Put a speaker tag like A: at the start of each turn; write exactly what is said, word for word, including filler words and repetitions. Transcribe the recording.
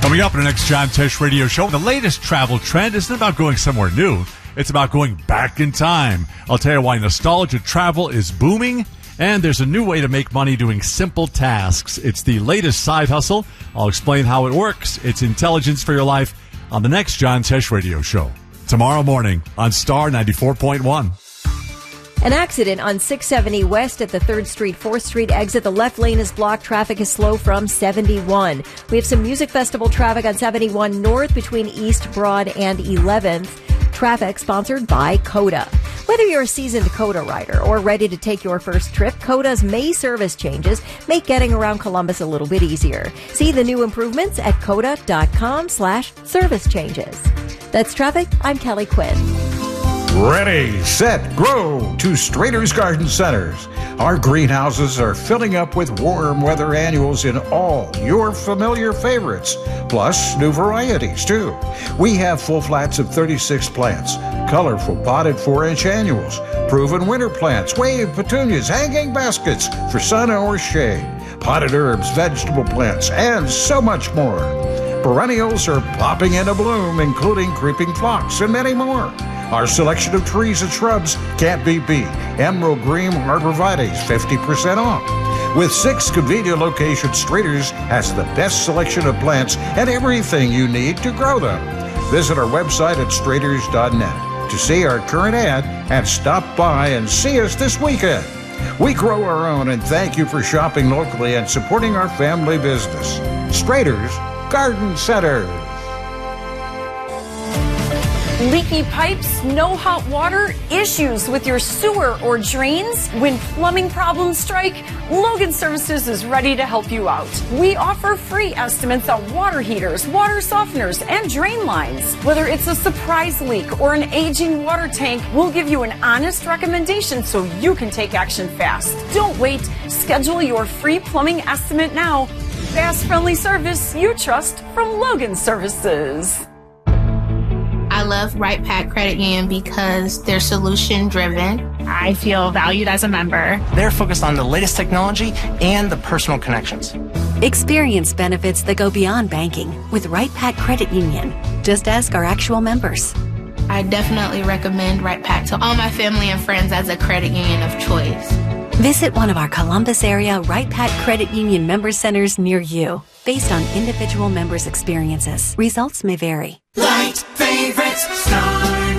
A: Coming up in the next John Tesh radio show, the latest travel trend isn't about going somewhere new. It's about going back in time. I'll tell you why nostalgia travel is booming, and there's a new way to make money doing simple tasks. It's the latest side hustle. I'll explain how it works. It's intelligence for your life on the next John Tesh radio show. Tomorrow morning on Star ninety-four point one.
B: An accident on six seventy West at the third Street, fourth Street exit. The left lane is blocked. Traffic is slow from seventy-one. We have some music festival traffic on seventy-one North between East Broad and eleventh. Traffic sponsored by Coda. Whether you're a seasoned Coda rider or ready to take your first trip, Coda's May service changes make getting around Columbus a little bit easier. See the new improvements at coda.com slash service changes. That's traffic. I'm Kelly Quinn.
C: Ready, set, grow to Strader's Garden Centers. Our greenhouses are filling up with warm weather annuals in all your familiar favorites, plus new varieties too. We have full flats of thirty-six plants, colorful potted four-inch annuals, proven winter plants, wave petunias, hanging baskets for sun or shade, potted herbs, vegetable plants, and so much more. Perennials are popping into bloom, including creeping phlox and many more. Our selection of trees and shrubs can't be beat. Emerald green arborvitaes, fifty percent off. With six convenient locations, Strader's has the best selection of plants and everything you need to grow them. Visit our website at straders dot net to see our current ad and stop by and see us this weekend. We grow our own, and thank you for shopping locally and supporting our family business. Strader's Garden Centers.
D: Leaky pipes, no hot water, issues with your sewer or drains? When plumbing problems strike, Logan Services is ready to help you out. We offer free estimates on water heaters, water softeners, and drain lines. Whether it's a surprise leak or an aging water tank, we'll give you an honest recommendation so you can take action fast. Don't wait. Schedule your free plumbing estimate now. Fast, friendly service you trust from Logan Services.
E: I love Right Pack Credit Union because they're solution driven.
F: I feel valued as a member.
G: They're focused on the latest technology and the personal connections.
H: Experience benefits that go beyond banking with Right Pack Credit Union. Just ask our actual members.
E: I definitely recommend Right Pack to all my family and friends as a credit union of choice.
H: Visit one of our Columbus area Right Pack Credit Union member centers near you. Based on individual members' experiences, results may vary.
I: Light favorites, Star